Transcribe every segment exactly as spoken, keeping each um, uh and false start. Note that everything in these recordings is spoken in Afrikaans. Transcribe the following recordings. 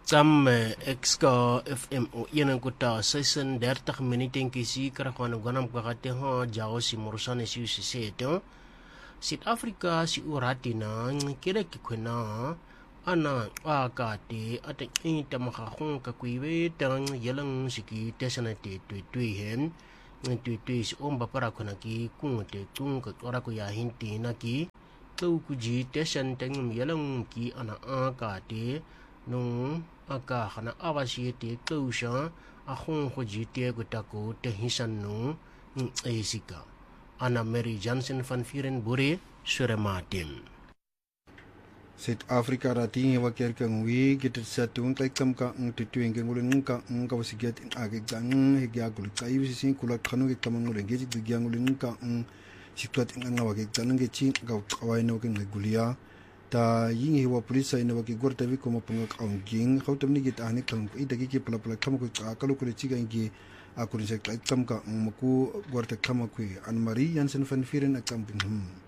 Tam exka F M o ina kuta sesendertig minuten kisi karakan ganam kakate ha jao si morusane si usiseto South-Africa si uratina kira kikwena ana akate ate ita makakong kakwiwe tang yalang siki tesana te tui tui hen tui tui si omba para kunaki kung te kung kakora ko ya hinti naki tau kuji tesan tangum yalang ki ana akate nung aka kana awasi te tau sha ahong kuji te kutako te hisan nung esika Anna Mary Johnson van Vieren Bure Surematim. South-Africa rating wa kerka ngwi kitat satung kai kam ka ng tutueng ke nguleng ka ng kawasigat age gang higya gul kai wisi kula khanu ke kam nguleng ge ji gyang nguleng ka ng situat ng ngawa ke tanang ge chi ga kawai no ke ngulia ta ying hiwa police ina wa ke gorta vi ko mapanga kaung ging khautam ni ge ta ne kam i dagi ke pala pala kam ko ka kalu ko chi ga ngi akuri se kai kam ka maku gorta kam ko an Marie Jansen van Vieren akamping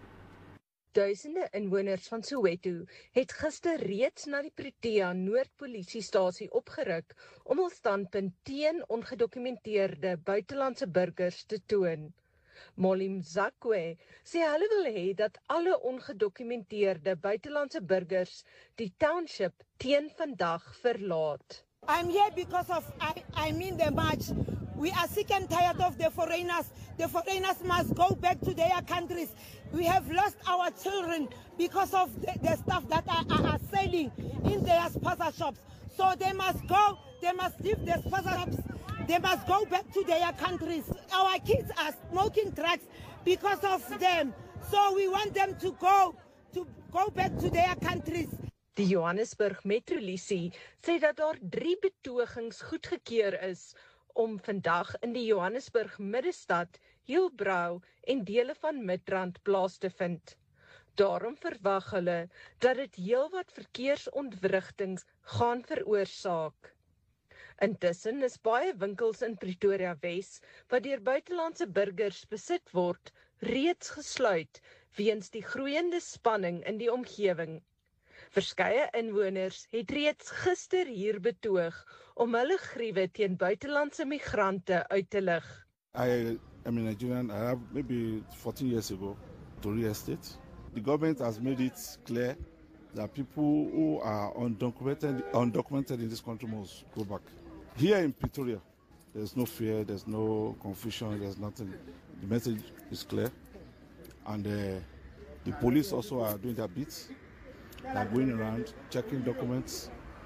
Duisende inwoners van Soweto het gister reeds na die Protea Noordpolisiestasie opgeruk om hul standpunt teen ongedokumenteerde buitelandse burgers te toon. Molly Mzakwe sê hulle wil hê dat alle ongedokumenteerde buitelandse burgers die township teen vandag verlaat. I'm here because of, I, I mean the march. We are sick and tired of the foreigners. The foreigners must go back to their countries. We have lost our children because of the, the stuff that are, are, are selling in their sponsor shops. So they must go, they must leave the sponsor shops. They must go back to their countries. Our kids are smoking drugs because of them. So we want them to go, to go back to their countries. Die Johannesburg Metrolisie sê dat daar drie betogings goedgekeur is om vandag in die Johannesburg Middestad, Hillbrow en dele van Midrand plaas te vind. Daarom verwag hulle dat dit heelwat verkeersontwrigtings gaan veroorsaak. Intussen is baie winkels in Pretoria Wes wat deur buitelandse burgers besit word, reeds gesluit weens die groeiende spanning in die omgewing. Verskeie inwoners het reeds gister hier betoog om hulle griewe teen buitelandse migrante uit te lig. I am a Nigerian. I have maybe fourteen years ago to real estate. The government has made it clear that people who are undocumented, undocumented in this country must go back. Here in Pretoria, there's no fear, there's no confusion, there's nothing. The message is clear. And uh, the police also are doing their bit. They're going around, checking documents,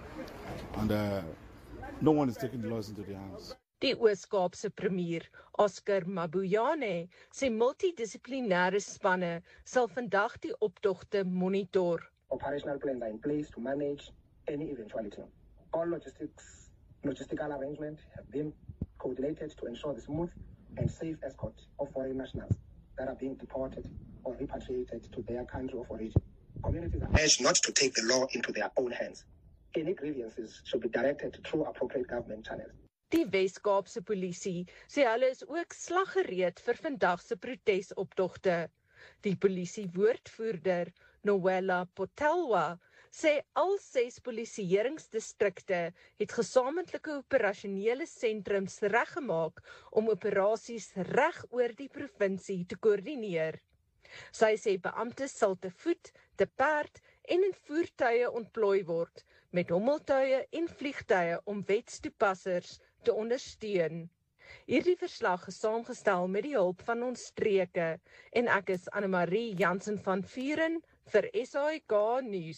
and uh, no one is taking the laws into their hands. Die Oos-Kaapse premier, Oscar Mabuyane, sê multidissiplinêre spanne sal vandag die optogte monitor. Operational plans are in place to manage any eventuality. All logistics, logistical arrangements have been coordinated to ensure the smooth and safe escort of foreign nationals that are being deported or repatriated to their country of origin. Communities are urged not to take the law into their own hands. Any grievances should be directed through appropriate government channels. Die Wes-Kaapse polisie sê hulle is ook slaggereed vir vandag se protesoptogte. Die polisie woordvoerder, Noella Potelwa, sê al ses polisieeringsdistrikte het gesamentlike operasionele sentrums reggemaak om operasies reg oor die provinsie te koördineer. Sy sê beamptes sal te voet, te perd en in voertuie ontplooi word met hommeltuie en vliegtuie om wetstoepassers te ondersteun. Hierdie verslag is saamgestel met die hulp van ons streke en ek is Anna Marie Jansen van Vieren vir S A I K nuus.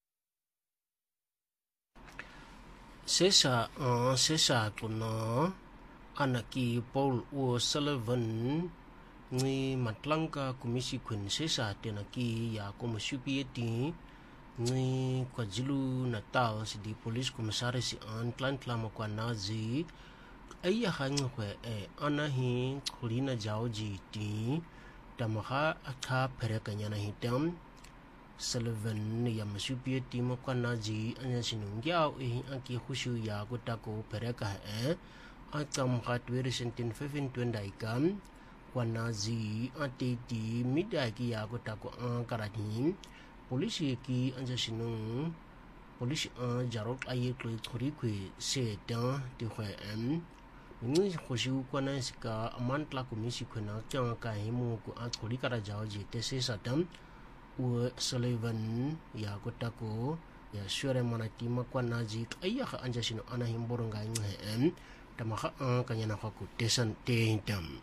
Sesa uh, sesa kuna anaki Paul O'Sullivan ni matlanka komisi kun sesa tenaki ya komisipieti ni KwaZulu Natal si di police commissaris an klan klama kwa nazi aya hangwe e anahi kulina jauji ti tamaha aka perekanya na hitam Sullivan ya masupieti mo kwa nazi anya sinungyao e anki khushu ya kutako pereka e atam khatwere sentin fifteen twenty kam Wanazi antiti midaki ya kutako an karatin polisi ki anja sinung polisie a jarot a ye kloi khori kwe se ta ti khwe em ni khoshi ko na ska amantla komisi khona kyang ka himu ko a khori kara jaw ji te se satam u Sullivan ya ko tako ya sure mana tima kwa naji ayya ka anja sino ana himboronga nge em tamaka ang kanya na ko tesan te hintam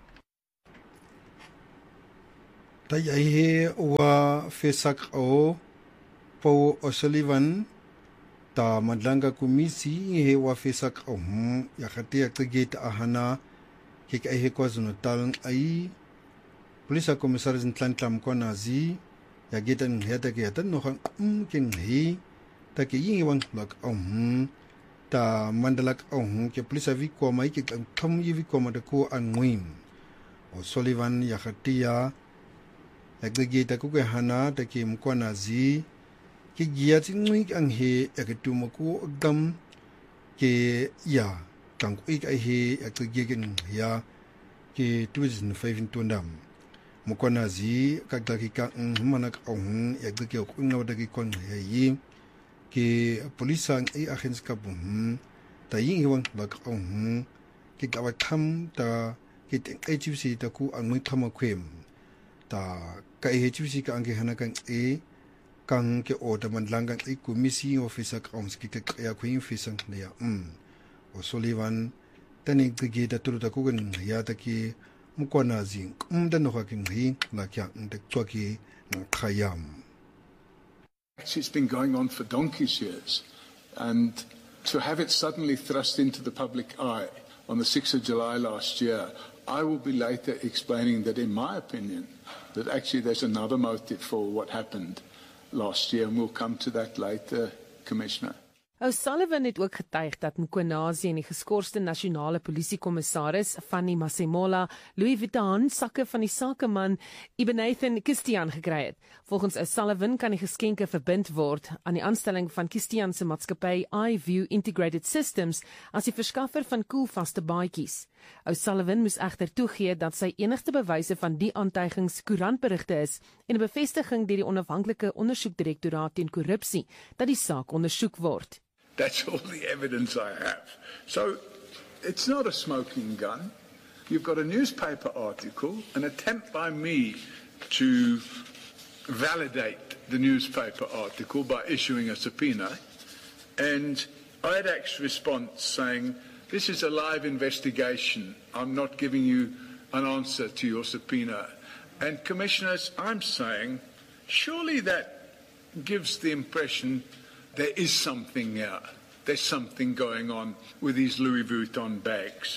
tai ai he wa fesak o po O'Sullivan ta madlanga komisi he wa fesak o hm ya khate ya tigeta ahana ke kai he KwaZulu Natal ai polisa komisaris ntlantam kwa nazi ya getan heta ke tan no khang um king hi ta ke yin wan lak o hm ta mandalak o hm ke polisa vi ko mai ke kam yi vi ko ma de ko an ngwim O'Sullivan ya khatia Agregate ko ke hana ta ke mkwa nazi ke gia ngui ang he agatu mako gam ke ya kang ik ai he agregate ya ke two thousand five tundam mkwa nazi ka ta ki ka manak ong agregate ko ngaw da ki kon he yi ke polisa ai agents ka bum ta yin hiwang bak ong ke ka wa tham ta ke H C ta ku ang mai thama khwem ta ka e chusi ka ange hana kan e kan ke o ta mandlang kan e komisi officer ka ons ki ka ya ku infisang na ya um O'Sullivan taning tige da turu ta ku gan ya ta ki mukwana zing um da no ka kin hi la kya nda twa ki khayam. It's been going on for donkey's years, and to have it suddenly thrust into the public eye on the sixth of July last year, I will be later explaining that, in my opinion, that actually there's another motive for what happened last year, and we'll come to that later, Commissioner. O'Sullivan het ook getuig dat Mkhwanazi en die geskorste nasionale polisiekommissaris Fanny Masemola Louis Vuitton sakke van die sakeman Ebenathan Kistian gekry het. Volgens O'Sullivan kan die geskenke verbind word aan die aanstelling van Kistian se maatskappy iView Integrated Systems as die verskaffer van koelvaste baadjies. O'Sullivan moes egter toegee dat sy enigste bewyse van die aantuigings koerantberigte is en 'n bevestiging deur die onafhanklike ondersoekdirektoraat teen korrupsie dat die saak ondersoek word. That's all the evidence I have. So it's not a smoking gun. You've got a newspaper article, an attempt by me to validate the newspaper article by issuing a subpoena, and I D A C's response saying, this is a live investigation. I'm not giving you an answer to your subpoena. And Commissioners, I'm saying, surely that gives the impression there is something here. There's something going on with these Louis Vuitton bags.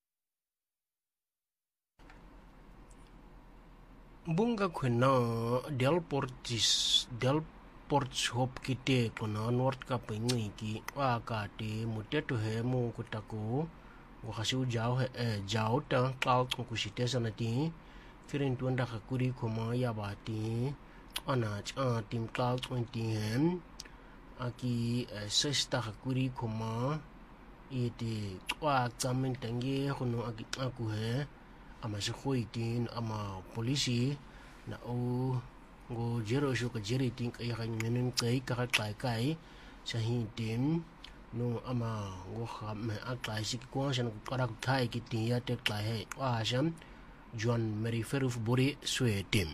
Bunga kwena Delportis Delports hop kite kona North Cap ngi ki wa ka te muteto he mo kutako wa khasiu jao he jao ta cloud ko kusite sanati firin tuanda khakuri khoma ya bati ana cha tim cloud twenty hem aki sesta khakuri khoma ite wa chamin tangi khono aki aku he ama se khoitin ama polisi na o go jero shu ka jeri tin kai kan menen kai ka kai kai sa hin tim no ama go kham akai sik ko san ko karak thai ki tin ya te kai he wa sham John Mary Feruf Buri Swetim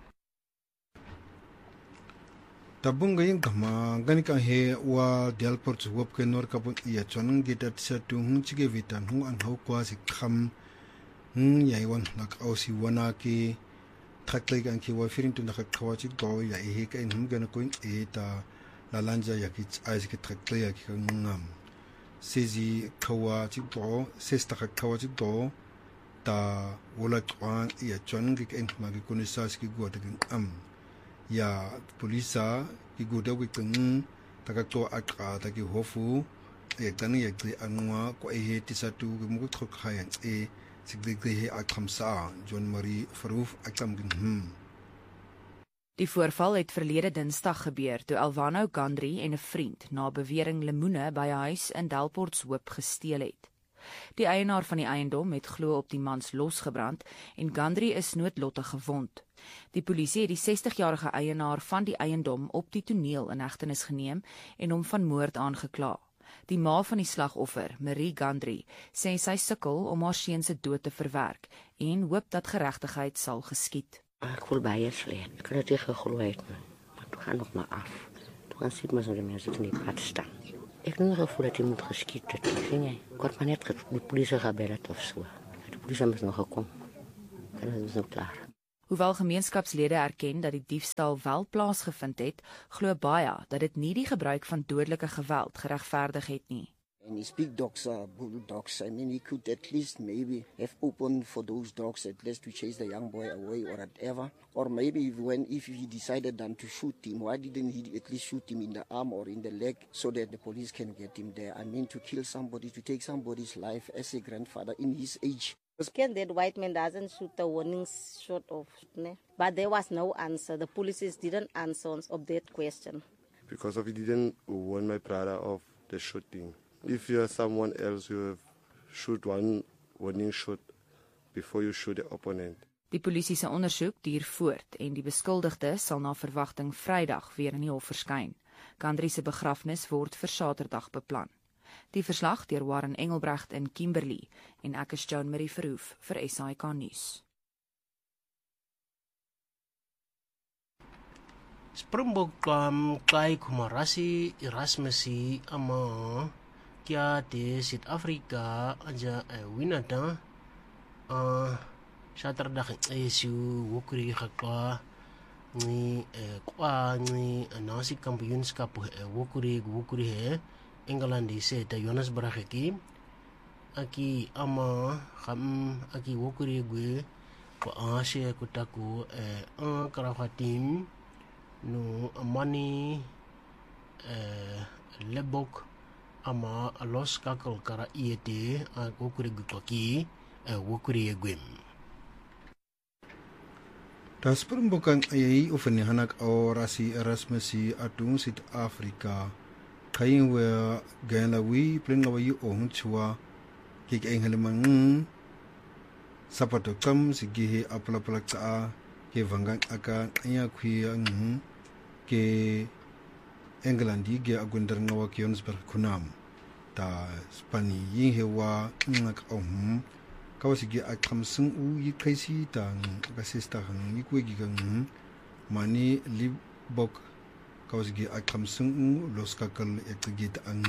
tabunga yin kama gani ka he wa Delport wop ke nor ka put ya chonang gitat sa tu hun chige vitan hu an ho kwa si kham hm yai wan nak au si wana ki thakle kan ki wa firin tu nak khawa chi go ya he ka in hum gana ko e ta la lanja ya ki ais ki thakle ya ki ngam sezi khawa chi go sesta khawa chi go ta wala twan ya chonang ki en ma ki kunisa ki go ta am ya polisa ki guda wi teng takato aka ta ki hofu e tani ya ti anwa ko e ti sa tu mu ko khayan e sigde he akhamsa John Marie Verhoef akam hm Die voorval het verlede Dinsdag gebeur toe Alvano Gandri en 'n vriend na bewering lemoene by 'n huis in Delportshoop gesteel het. Die eienaar van die eiendom het glo op die mans losgebrand en Gandri is noodlottig gewond. Die polisie het die sestigjarige eienaar van die eiendom op die toneel in hegtenis geneem en hom van moord aangekla. Die ma van die slagoffer, Marie Gandri, sê sy sukkel om haar seun se dood te verwerk en hoop dat geregtigheid sal geskied. Ek voel baie sleg. Ek kan dit nie geglo het nie. Maar toe gaan nog maar af. Toe gaan sit maar so die mense in die pad staan. Ek het nie gevoel dat hy moet geskiet het. Nie. Ek had maar net die polisie gebel het of so. Die polisie is nog gekom. En dit is nou klaar. Hoewel gemeenskapslede erken dat die diefstal wel plaasgevind het, glo baie dat dit nie die gebruik van dodelike geweld geregverdig het nie. And his big dogs are bulldogs. I mean, he could at least maybe have opened for those dogs at least to chase the young boy away or whatever. Or maybe when if he decided then to shoot him, why didn't he at least shoot him in the arm or in the leg so that the police can get him there? I mean, to kill somebody, to take somebody's life as a grandfather in his age. Can that white man doesn't shoot the warning shot of, ne? But there was no answer. The police didn't answer of that question. Because of he didn't warn my brother of the shooting. If you are someone else, you have shoot one warning shot before you shoot the opponent. Die polisie se ondersoek duur voort en die beskuldigde sal na verwagting Vrydag weer in die hof verskyn. Gandri se begrafnis word vir Saterdag beplan. Die verslag deur Warren Engelbrecht in Kimberley en ek is Joan Marie Verhoef vir S A I K nuus. Springbok um, Kai Kumarasi Erasmusi ama kia de Suid-Afrika aja uh, winata uh, Saterdag esu wukuri gakwa ni uh, kwa ni uh, nasi kampioenskap uh, wukuri wukuri he Engeland di se ta Johannesburg aki aki ama kham aki wukuri gue ko ashe kutaku eh uh, karafatim no amani eh lebok ama los kakal kara iete a wukuri gukoki e wukuri egwem. Das perempuan ayai ufani hanak Orasi Erasmusi atung Suid-Afrika kain we gala wi plenga wi ohun chua kik enghelmang sapato kam sigihe apla pla cha ke vangang aka anya khui ang ke England ge agundar ngawa ke Johannesburg kunam ta Spani yin hewa ngak ohum kawasigi akam sung u yi kaisi ta ka sister hang yi kwegi gang mani libok kawasigi akam sung u los kakal ekgit ang.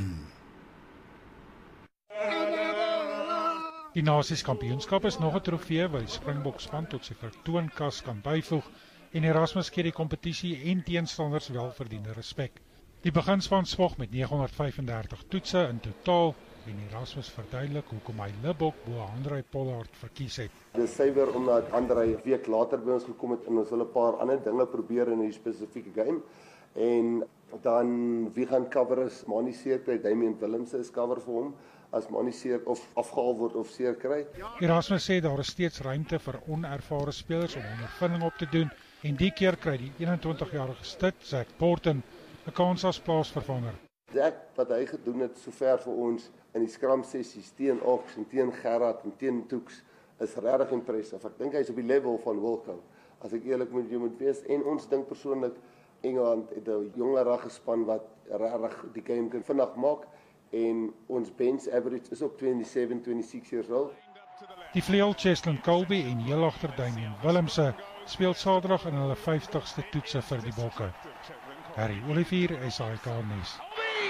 Die Nasies Kampioenskap is nog 'n trofee wat die Springboks span tot sy vertoonkas kan byvoeg en Erasmus gee die kompetisie en teenstanders welverdiende respek. Die beginspan spog met nege honderd vyf en dertig toetse in totaal en Erasmus verduidelik hoekom hy Libok bo Andrei Pollard verkies het. Dis suiwer omdat Andrei 'n week later by ons gekom het en ons wil 'n paar ander dinge probeer in hierdie spesifieke game. En dan wie gaan cover is Manie seer kry, Damian Willemse is cover vir hom as Manie seer of afgehaal word of seer kry. Erasmus sê daar is steeds ruimte vir onervare spelers om ondervinding op te doen en die keer kry die eenentwintigjarige stit Zach Porten 'n kans as plaasvervanger. Zach wat hy gedoen het sover vir ons in die scrum sessies teen Ox en teen Gerard en teen Toeks is regtig impressive. Ek dink hy's op die level van Wilco. As ek eerlik met jou moet wees en ons dink persoonlik Engeland het 'n jonger gespan wat regtig die game kan vinnig maak en ons bench average is op twenty-seven, twenty-six years old. Die vleuel Cheslin Colby en heel agter Damian Willemse speel Saterdag in hulle vyftigste toetse vir die Bokke. Harry Olivier, S A I K nuus.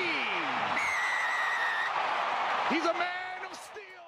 He's a man of steel.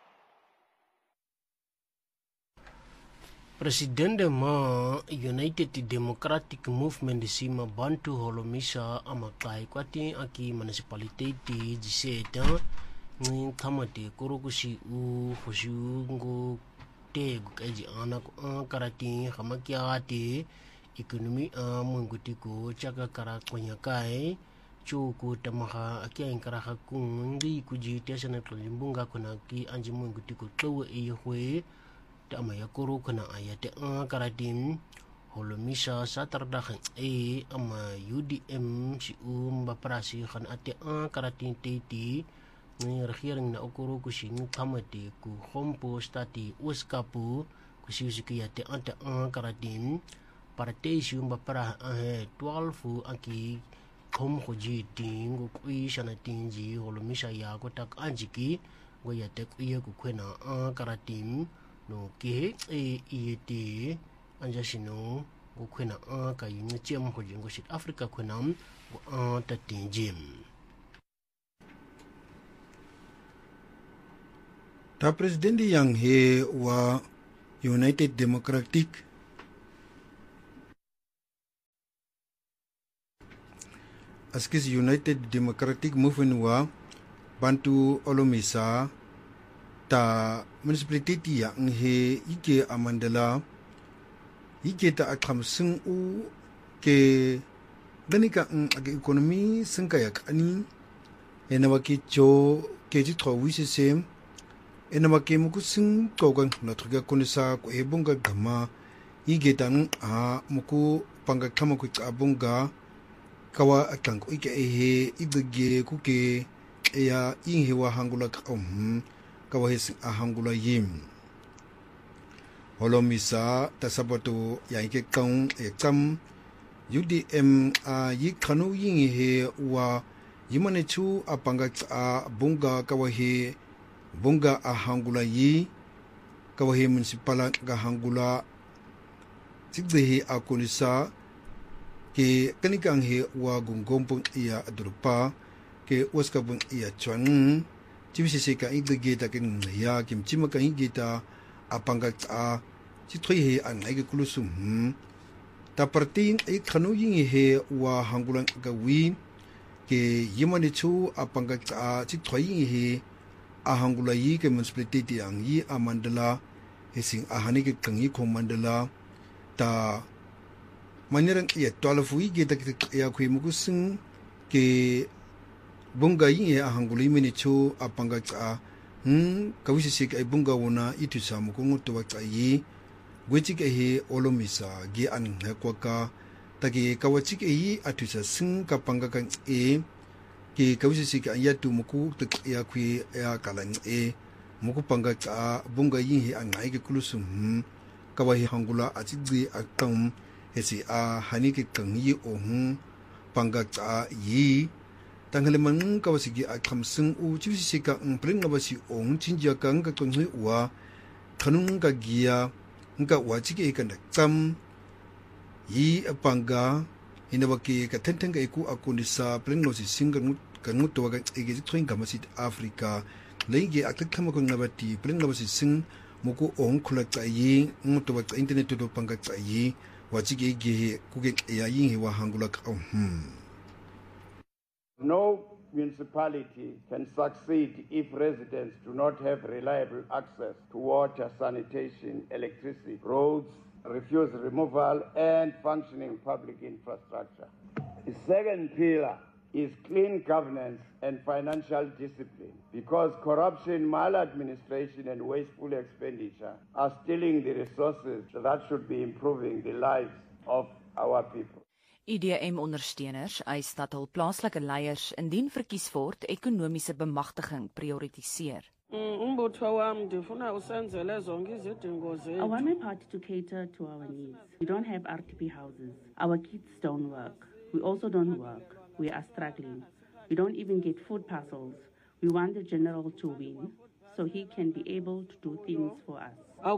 President de ma United Democratic Movement di sima Bantu Holomisa amakai kwati aki municipality di jiseta ni tamate kurukusi u fushungo te gukaji anak karati hamakiati ekonomi a mungutiku chaka karakonya kai chuku tamaha aki ankaraha kungi kujite senator limbunga kunaki anji mungutiku tlawe ihwe amaya kuru kana ayate a karatim Holomisa Saturdag e ama U D M si um baprasi kan ate a karatin titi ni regering na okoro ku sing kamati ku hompo stati uskapu ku siusiki ya te ante an karatin para te siumba para he twelve aki kom ko ji ting ku ishana tinji holomisa ya ko tak anjiki go ya te ku ye ku kwena an karatin no ke e e te anjasino go kwena an ka yin chem ko jingo sit Africa kwenam go an ta tinjim. Ta presidenti yang he wa United Democratic askis United Democratic Movement wa bantu olomisa ta municipality yang he ike amandala ike ta akam sing u ke danika ang economy sing kaya kani enawaki cho ke ji tro wisi sem enawaki muku sing kogang na truga kunisa ko ebunga gama ike tan a muku panga kama ku abunga kawa akang ko ike ehe ibege kuke ya inhe wa hangula um kawa hes ahangula yim holomisa tasabato ya ike kang ekam U D M a yikanu yinhe wa yimane chu apanga a bunga kawa he bunga ahangula yi kawa he municipal ga hangula tigde akunisa ke kanikang he wa gungompong iya adrupa ke waskabung iya chuan chibisi ka igge ta ken ya kim chima ka igita apanga a chithui he anai ke kulusum ta partin ai khanu yin he wa hangulang ga wi ke yimani chu apanga a chithui he a hangula yi ke municipality ang yi amandala hesing ahani ke kangi ko mandala ta manirang iya twelve wi ge ta ya khui mukusing ke bunga yin ya hanguli mini chu apanga cha hm kawisi sik ai bunga wona itu samu ko ngoto wa yi gwechi ke he olomisa ge an he kwaka tagi kawachi ke yi atusa sing ka panga kan e ke kawisi sik ya tu muku te ya khui ya kalang e muku panga cha bunga yin he an ai ke kulusum kawahi hangula achigdi akam hesi a haniki kangi ohun panga cha yi tanghale man kawasigi akam sing u chisi ka mpring ngabasi ong chinja ka nga kanghi wa thanung ka gia nga wachike ikanda kam yi panga hinabaki ka tenteng ka iku akunisa pring no si singa kanu to ga ege twin kamasi Africa lenge akakama ko ngabati pring ngabasi sing muku ong khula cha yi ngoto wa internet to panga cha yi wachike ge kuge ya yin wa hangula ka hmm. No municipality can succeed if residents do not have reliable access to water, sanitation, electricity, roads, refuse removal, and functioning public infrastructure. The second pillar is clean governance and financial discipline, because corruption, maladministration, and wasteful expenditure are stealing the resources that should be improving the lives of our people. I D M ondersteuners eis dat hul plaaslike leiers indien verkies word ekonomiese bemagtiging prioritiseer. I want my party to cater to our needs. We don't have R T P houses. Our kids don't work. We also don't work. We are struggling. We don't even get food parcels. We want the general to win so he can be able to do things for us.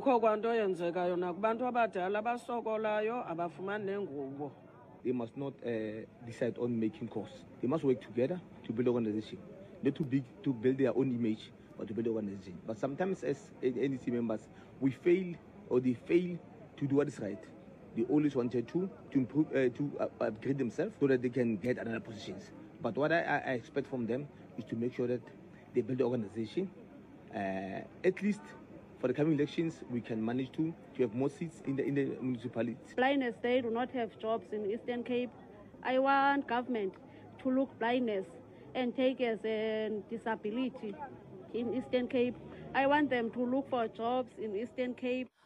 They must not uh, decide on making costs. They must work together to build an organization. Not too big to build their own image, but to build an organization. But sometimes as N D C members, we fail or they fail to do what is right. They always wanted to to improve, uh, to uh, upgrade themselves so that they can get another positions. But what I, I expect from them is to make sure that they build the organization. Uh, at least for the coming elections, we can manage to, to have more seats in the in the municipalities. Blindness, they do not have jobs in Eastern Cape. I want government to look blindness and take as a disability in Eastern Cape. I want them to look for jobs in Eastern Cape.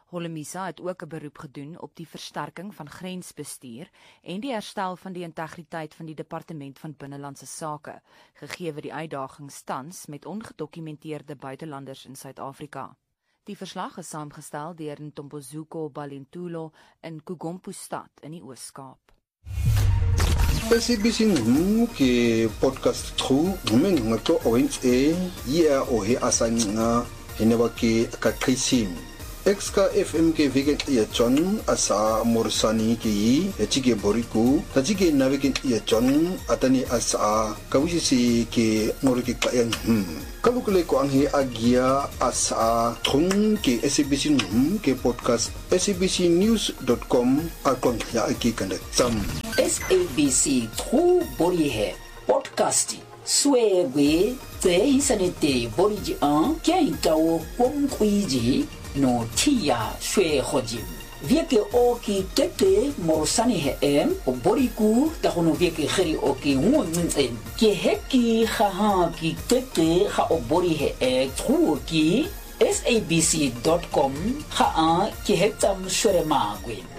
Holomisa het ook 'n beroep gedoen op die versterking van grensbestuur en die herstel van die integriteit van die Departement van Binnelandse Sake, gegee die uitdagings tans met ongedokumenteerde buitelanders in Suid-Afrika. Die verslag is saamgestel deur Ntombozuko Balintulo in Kugompu-stad in die Oos-Kaap. S A B C ngu ke podcast tru men ngato owens e ya o he asanga heneba ke kakrisim Exka F M ke vegan ya John asa morsani ke yi chike boriku tajike navegen ya John atani asa kawisi ke ngorike kayan hmm kalukule ko ang he agia asa thung ke S A B C ngu ke podcast s a b c news dot com akon ya aki kanda sam S A B C tru bori he podcasting swebe te isanete boriji an kya itawo komkwiji no tia shwe khojim vieke oki tete morsani he em o boriku ta hono vieke kheri oki wonzen ke heki kha ki tete kha o bori he e truki s a b c dot com kha a ke hetam shore magwin